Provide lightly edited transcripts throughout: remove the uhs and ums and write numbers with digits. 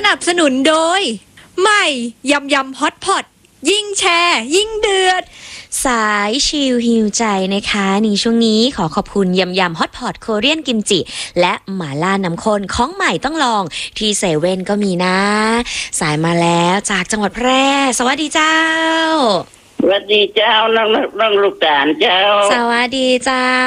นับสนุนโดยใหม่ยำยำฮอตพอตยิ่งแชร์ยิ่งเดือดสายชิลฮิวใจนะคะในช่วงนี้ขอขอบคุณยำยำฮอตพอตโคเรียนกิมจิและหม่าล่าน้ำข้นของใหม่ต้องลองที่เซเว่นก็มีนะสายมาแล้วจากจังหวัดแพร่สวัสดีเจ้าสวัสดีเจ้าน้องลูกตาลเจ้าสวัสดีเจ้า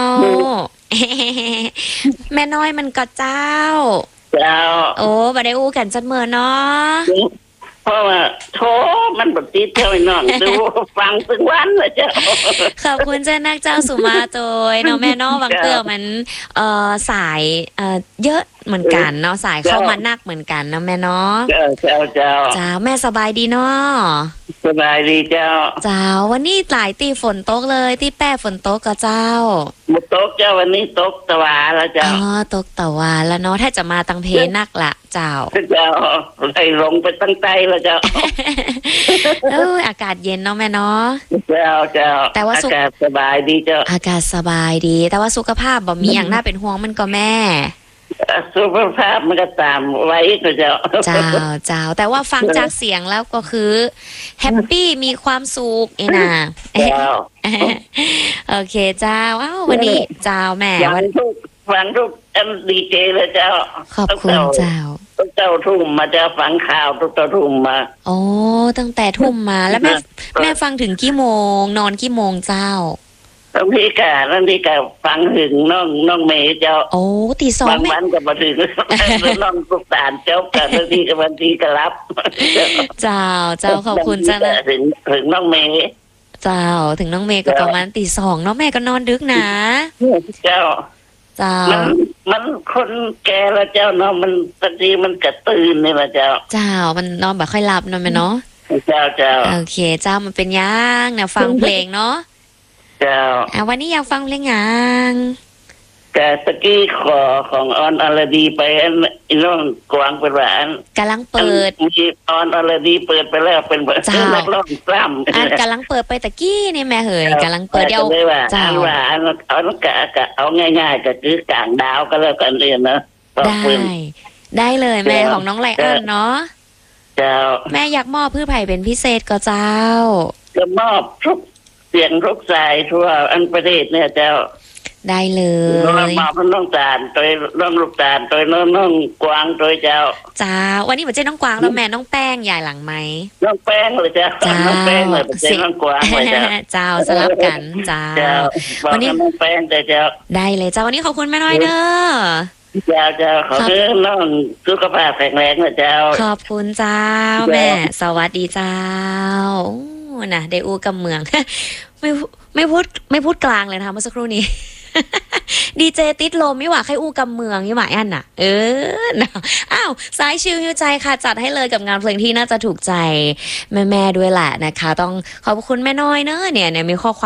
แม่น้อยมันก็เจ้าโอ้บ่ได้อู้กันจัดเมื่อเนาะเพราะว่าโถมันบติดเท่าน้องดูฟังถึงวันเลยเจ้าขอบคุณเจ้านักเจ้าสุมาโตยเนาะแม่น้องบางเตือมันสายเยอะเหมือนกันเนาะสายเข้ามานักเหมือนกันนะแม่เนาะเจ้าแม่สบายดีเนาะสบายดีเจ้าวันนี้หลายตีฝนตกเลยที่แป้ฝนตกกับเจ้าหมดตกเจ้าวันนี้ตกตะวันแล้วเจ้าตกตะวันแล้วเนาะถ้าจะมาตังเพนักละเจ้าไล่ลงไปตั้งใจแล้วเจ้าอากาศเย็นเนาะแม่เนาะเจ้าแต่ว่าอากาศสบายดีเจ้าอากาศสบายดีแต่ว่าสุขภาพบ่มีอย่างน่าเป็นห่วงมันก็แม่สุขภาพมันก็ตามไว้นะเจ้าแต่ว่าฟังจากเสียงแล้วก็คือแฮปปี้มีความสุขนะโอเคเจ้าวันนี้เจ้าแม่ฟังทุกดีเจเลยเจ้าขอบคุณเจ้าทุ่มมาจะฟังข่าวทุกทุ่มมาโอ้ตั้งแต่ทุ่มมาแล้วแม่ฟังถึงกี่โมงนอนกี่โมงเจ้าบางทีก็ฟังถึงน้องเมย์เจ้าโอ้ตีสองบางวันก็มาถึงน้องลูกตาลเจ้ากันบางทีก็รับเจ้าขอบคุณจ้าถึงน้องเมย์เจ้าถึงน้องเมย์ก็ประมาณตีสองน้องแม่ก็นอนดึกนะเจ้ามันคนแก่แล้วเจ้าเนาะมันบางทีมันกระตื่นนี่แหละเจ้ามันนอนแบบค่อยหลับนอนไหมเนาะเจ้าโอเคเจ้ามันเป็นยังเนี่ยฟังเพลงเนาะเจ้าวันนี้อยากฟังเพลงยังแต่ตะกี้ของออนอลดีไปน้องกวางเป็นหวานกำลังเปิดมีออนอลดีเปิดไปแล้วเป็นนักร้องซ้ำกำลังเปิดไปตะกี้นี่แม่เหยกำลังเปิดเดียวเจ้าว่าเอาง่ายๆก็คือกลางดาวก็แล้วกันเรียนนะได้เลยแม่ของน้องไลอ้อนเนาะเจ้าแม่อยากมอบพืชไผ่เป็นพิเศษก็เจ้าจะมอบทุกเสียงทุกสายทั่วอันประเทศเนี่ยเจ้าได้เลยมาพน้องตาลโดยน้องลูกตาลโดยน้องกวางโดยเจ้าวันนี้เหมือนเจ้าน้องกวางแล้วแม่น้องแป้งใหญ่หลังไหมน้องแป้งเลยเจ้าน้องแป้งเลยเป็นน้องกวางเลยเจ้าสลับกันเจ้าวันนี้น้องแป้งเจ้าได้เลยเจ้าวันนี้ขอบคุณแม่น้อยเด้อเจ้าขอเชิญน้องสุขภาพแข็งแรงนะเจ้าขอบคุณเจ้าแม่สวัสดีเจ้านะได้อูกับเมืองไม่พูดกลางเลยนะคะเมื่อสักครู่นี้ดีเจติดลมไม่หว่าใครอู้กำเมืองยี่หมายอันน่ะสายชิลฮิวใจค่ะจัดให้เลยกับงานเพลงที่น่าจะถูกใจแม่ๆด้วยแหละนะคะต้องขอบคุณแม่น้อยเนอะเนี่ยมีข้อความ